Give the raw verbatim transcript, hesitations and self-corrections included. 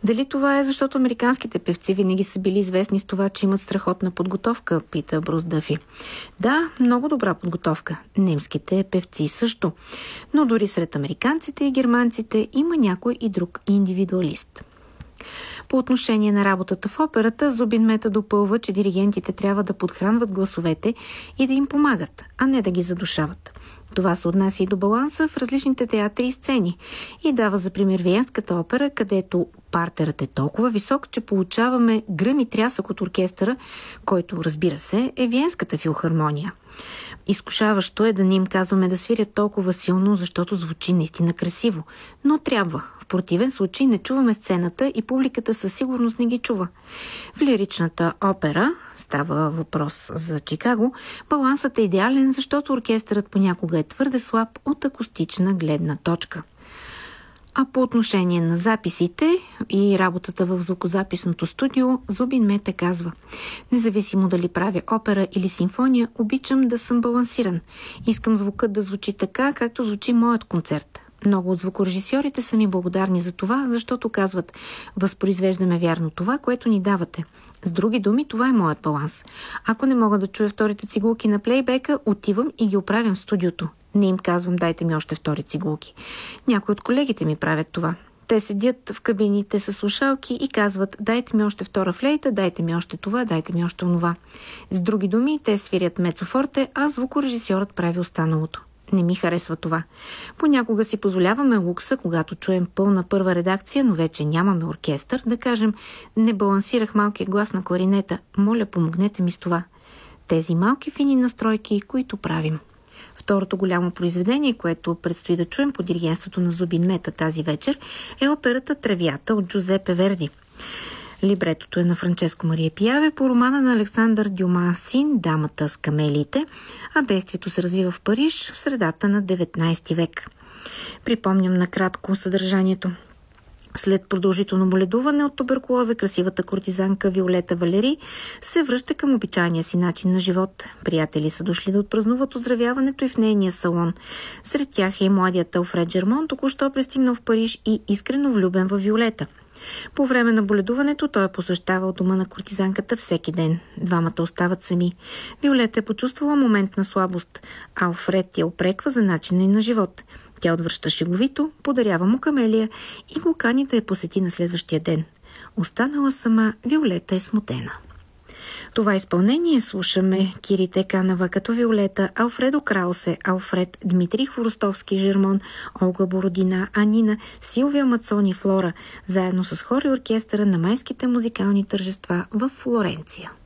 Дали това е защото американските певци винаги са били известни с това, че имат страхотна подготовка, пита Брус Дъфи. Да, много добра подготовка. Немските певци също. Но дори сред американците и германците има някой и друг индивидуалист. По отношение на работата в операта, Зубин Мета допълва, че диригентите трябва да подхранват гласовете и да им помагат, а не да ги задушават. Това се отнася и до баланса в различните театри и сцени и дава за пример Виенската опера, където партерът е толкова висок, че получаваме гръм и трясък от оркестъра, който, разбира се, е Виенската филхармония. Изкушаващо е да не им казваме да свирят толкова силно, защото звучи наистина красиво, но трябва. В противен случай не чуваме сцената и публиката със сигурност не ги чува. В лиричната опера, става въпрос за Чикаго, балансът е идеален, защото оркестърът понякога е твърде слаб от акустична гледна точка. А по отношение на записите и работата в звукозаписното студио, Зубин Мета казва: независимо дали правя опера или симфония, обичам да съм балансиран. Искам звукът да звучи така, както звучи моят концерт. Много от звукорежисьорите са ми благодарни за това, защото казват: възпроизвеждаме вярно това, което ни давате. С други думи, това е моят баланс. Ако не мога да чуя вторите цигулки на плейбека, отивам и ги оправям в студиото. Не им казвам: дайте ми още втори цигулки. Някои от колегите ми правят това. Те седят в кабините с слушалки и казват: дайте ми още втора флейта, дайте ми още това, дайте ми още онова. С други думи, те свирят мецофорте, а звукорежисьорът прави останалото. Не ми харесва това. Понякога си позволяваме лукса, когато чуем пълна първа редакция, но вече нямаме оркестър, да кажем: не балансирах малкия глас на кларинета, моля, помогнете ми с това. Тези малки фини настройки, които правим. Второто голямо произведение, което предстои да чуем по диригентството на Зубин Мета тази вечер, е операта Травята от Джузепе Верди. Либретото е на Франческо Мария Пиаве по романа на Александър Дюма Син «Дамата с камелиите», а действието се развива в Париж в средата на деветнайсети век. Припомням накратко съдържанието. След продължително боледуване от туберкулоза, красивата кортизанка Виолета Валери се връща към обичайния си начин на живот. Приятели са дошли да отпразнуват оздравяването и в нейния салон. Сред тях е и младият Алфред Жермон, току-що пристигнал в Париж и искрено влюбен в Виолета. По време на боледуването той е посещавал дома на кортизанката всеки ден. Двамата остават сами. Виолета е почувствала момент на слабост. Алфред я опреква за начина й на живот. Тя отвръща шеговито, подарява му камелия и го кани да я посети на следващия ден. Останала сама, Виолета е смутена. Това изпълнение слушаме Кирите Канава като Виолета, Алфредо Краусе, Алфред, Дмитрий Хворостовски, Жермон, Олга Бородина, Анина, Силвия Мацони, Флора, заедно с хор и оркестъра на майските музикални тържества в Флоренция.